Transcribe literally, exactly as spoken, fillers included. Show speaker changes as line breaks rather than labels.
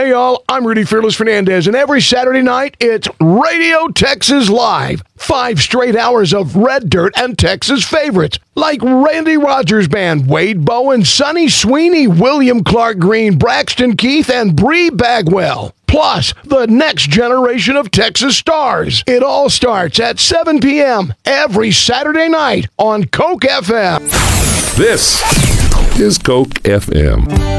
Hey, y'all, I'm Rudy Fearless Fernandez, and every Saturday night, it's Radio Texas Live. Five straight hours of red dirt and Texas favorites, like Randy Rogers Band, Wade Bowen, Sonny Sweeney, William Clark Green, Braxton Keith, and Bree Bagwell. Plus, the next generation of Texas stars. It all starts at seven p.m. every Saturday night on Coke F M.
This is Coke F M.